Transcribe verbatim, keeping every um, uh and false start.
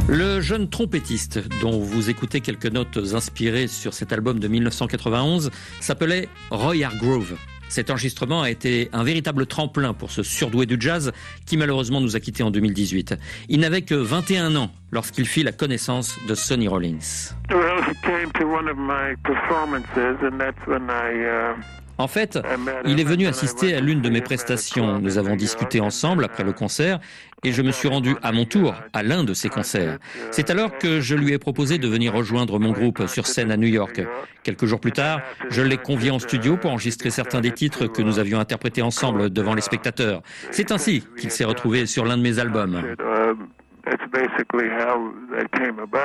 Le jeune trompettiste dont vous écoutez quelques notes inspirées sur cet album de mille neuf cent quatre-vingt-onze s'appelait Roy Hargrove. Cet enregistrement a été un véritable tremplin pour ce surdoué du jazz qui malheureusement nous a quittés en deux mille dix-huit. Il n'avait que vingt et un ans lorsqu'il fit la connaissance de Sonny Rollins. En fait, il est venu assister à l'une de mes prestations. Nous avons discuté ensemble après le concert et je me suis rendu à mon tour à l'un de ses concerts. C'est alors que je lui ai proposé de venir rejoindre mon groupe sur scène à New York. Quelques jours plus tard, je l'ai convié en studio pour enregistrer certains des titres que nous avions interprétés ensemble devant les spectateurs. C'est ainsi qu'il s'est retrouvé sur l'un de mes albums.